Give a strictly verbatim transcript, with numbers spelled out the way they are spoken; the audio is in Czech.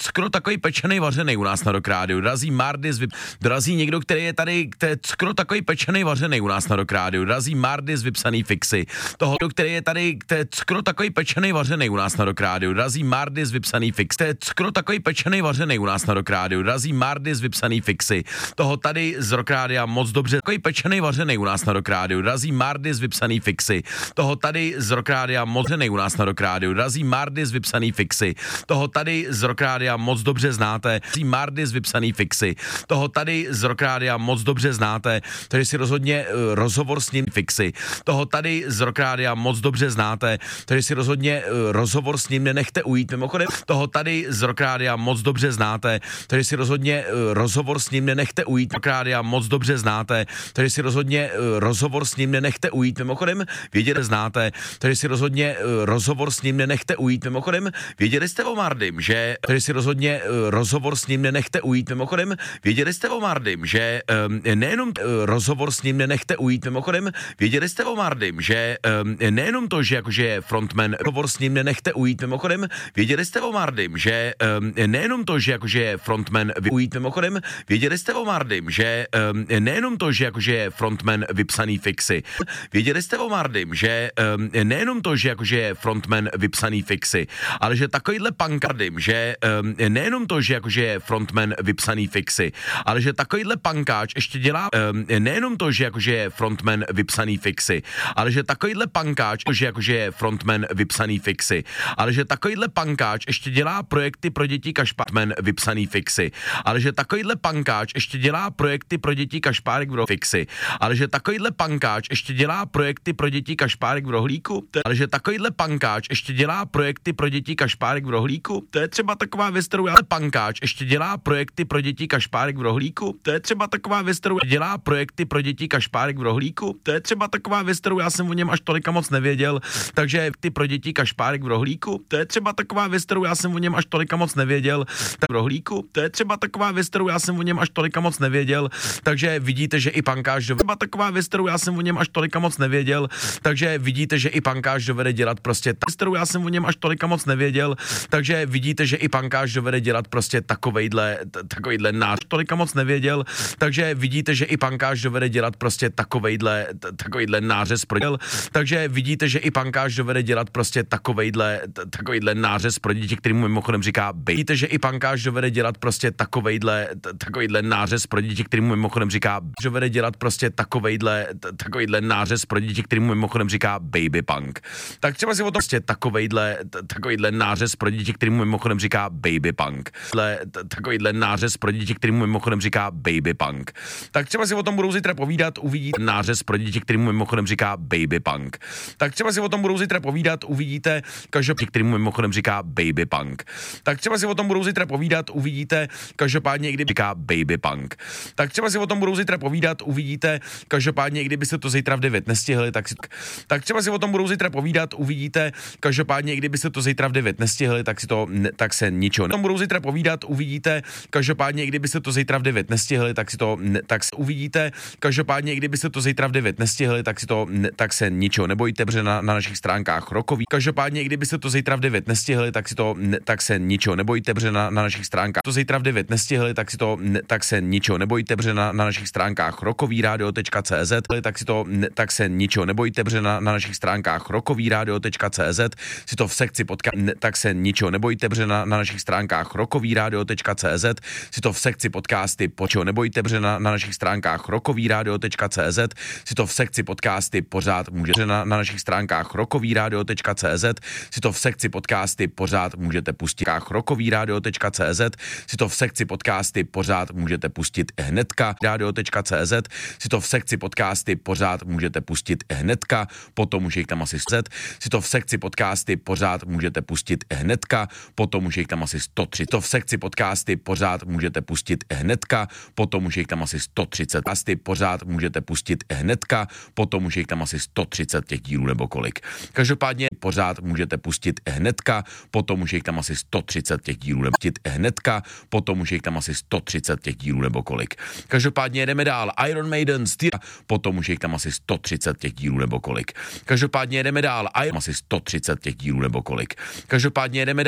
skoro takový pečený vařený u nás na Rock Rádiu. Dorazí Mardis, dorazí někdo, který je tady, který je skoro takový pečený vařený u nás na Rock Rádiu. Dorazí Mardis, vypsaný fixy. Toho, který je tady, který je skoro takový pečený vařený u nás na Rock Rádiu. Dorazí Mardis, vypsaný fix. To je skoro takový pečený vařený u nás na Rock Rádiu. Dorazí Mardis, vypsaný fixy. Toho tady z Rock Rádia moc dobře. Takový pečený vařený u nás na Rock Rádiu. Dorazí Mardis, vypsaný fixy. Toho tady z Rock Rádia moc u nás na Rock Rádiu. Dorazí Mardis, vypsaný fixy. Toho tady z Rock Rádia moc dobře znáte. Mardis, vypsaný fixy. Toho tady z Rock Rádia moc dobře znáte. Takže si rozhodně uh, rozhovor s ním fixy. Toho tady z Rock Rádia moc dobře znáte. Takže si rozhodně uh, rozhovor s ním nenechte ujít. Mimochodem, toho tady z Rock Rádia moc dobře znáte. Takže si rozhodně uh, rozhovor s ním nenechte ujít. Rock Rádia moc dobře znáte. Takže si rozhodně uh, rozhovor s ním nenechte ujít. Mimochodem, věděli znáte. Takže si rozhodně uh, rozhovor s ním nenechte ujít. Mimochodem, věděli jste o Mardim, že takže si rozhodně uh, rozhovor s ním nenechte ujít. Mimochodem, věděli jste o Mardim, že um, nejenom uh, rozhovor s ním nenechte ujít. Mimochodem, věděli jste o Mardim, že um, nejenom to, že jakože je frontman, rozhovor s ním nenechte ujít. Mimochodem, věděli jste o Mardim, že um, nejenom to, že jakože je frontman ujít. Mimochodem, věděli jste o Mardim, že um, nejenom to, že jakože je frontman vypsaný fixy. Věděli jste o Mardim, že um, nejenom to, že jakože je frontman vypsaný fixy, ale že takovýhle pankardim, že um, nejenom to, že jakože je frontman vypsaný fixy, ale že takovýhle pankáč ještě dělá um, nejenom to, že jakože je frontman vypsaný fixy, ale že takovýhle pankáč, že jakože je frontman vypsaný fixy, ale že takovýhle pankáč ještě dělá projekty pro děti kašpárek vypsaný fixy, ale že takovýhle pankáč ještě dělá projekty pro děti kašpárek v fixy, ale že takovýhle pankáč ještě dělá projekty pro děti kašpárek v rohlíku, ale že takovýhle pankáč ještě dělá projekty pro děti kašpárek v rohlíku, to je třeba taková věc, kterou já pankáč ještě dělá projekty pro děti kašpárek v rohlíku, to je třeba taková věc, kterou dělá projekty pro děti kašpárek v rohlíku, to je třeba taková věc, kterou já jsem o něm až tolika moc nevěděl, takže ty pro děti kašpárek v rohlíku, to je třeba taková věc, kterou já jsem o něm až tolika moc nevěděl, tak v rohlíku, to je třeba taková věc, kterou já jsem o něm až tolika moc nevěděl, takže vidíte, že i pankáč dovede, třeba taková věc, kterou já jsem o něm až tolika moc nevěděl, takže vidíte, že i pankáč dovede dělat prostě tak, kterou já jsem o něm až tolika moc nevěděl, takže vidíte, že i pankáč dovede dělat prostě takovejhle, takovejhle nář, tolika moc nevěděl, takže vidíte, že i pankáč dovede dělat prostě takovejhle, takovejhle nářez pro děl, takže vidíte, že i pankáč dovede dělat prostě takovejhle, takovejhle nářez pro děti, kterýmu mimochodem říká baby. Vidíte, že i pankáč dovede dělat prostě takovejhle, takovejhle nářez pro děti, kterýmu mimochodem říká dovede dělat prostě takovejhle, takovejhle nářez pro děti, kterýmu mimochodem říká baby punk. Tak třeba si o tom prostě takovejhle, takovejhle nářez pro děti, kterýmu mimochodem říká baby punk. Takovýhle nářez pro děti, kterýmu mimochodem říká baby punk. Tak třeba si o tom budou zítra povídat, uvidíte nářez pro děti, kterýmu mimochodem říká baby punk. Tak třeba si o tom budou zítra povídat, uvidíte každopádně, kterýmu mimochodem říká baby punk. Tak třeba si o tom budou zítra povídat, uvidíte každopádně, kdyby říká baby punk. Tak třeba si o tom budou zítra povídat, uvidíte každopádně, kdyby se to zítra v devět nestihli, tak si tak třeba si o tom budou zítra povídat, uvidíte každopádně, kdyby se to zítra v devět nestihli, tak si to ne, tak se ničeho. Ne- budou zítra povídat, uvidíte každopádně, kdyby se to zítra v devět nestihli, tak si to ne- tak si uvidíte každopádně, kdyby se to zítra v devět nestihli, tak si to ne- tak se ničeho nebojte, protože na, na našich stránkách rokový. Každopádně, kdyby se to zítra v devět nestihli, tak si to ne- tak se ničeho nebojte, protože na, na našich stránkách to zítra v devět nestihli, tak si to ne- tak se ničeho nebojte, protože na, na našich stránkách rokový rádio tečka cé zet, tak si to ne- tak se ničeho nebojte, protože na, na našich stránkách rokový rádio tečka cé zet si to v sekci podcast, ne- tak se ničeho nebojte, protože na, na našich stránkách rokový rádio tečka cé zet si to v sekci podcasty počeho nebojte, protože na, na našich stránkách rokový rádio tečka cé zet si to v sekci podcasty pořád můžete na, na našich stránkách rokový rádio tečka cé zet si to v sekci podcasty pořád můžete pustit rokový rádio tečka cé zet si to v sekci podcasty pořád můžete pustit hnedka rádio tečka cé zet si to v sekci podcasty pořád můžete pustit hnedka, potom už jich tam asi set si to v sekci podcasty pořád můžete pustit hnedka, potom už jich tam asi sto třicet. To v sekci podcasty pořád můžete pustit hnedka, potom už jich tam asi sto třicet. Podcasty pořád můžete pustit hnedka, potom už jich tam asi sto třicet těch dílů nebo kolik. Každopádně pořád můžete pustit hnedka, potom už jich tam asi sto třicet těch dílů nebo pustit hnedka, potom už jich tam asi sto třicet těch dílů nebo kolik. Každopádně jdeme dál. Iron Maiden, styl, potom už jich tam asi sto třicet těch dílů nebo kolik. Každopádně jdeme dál. Iron asi sto třicet těch dílů nebo kolik. Každopádně jdeme dál.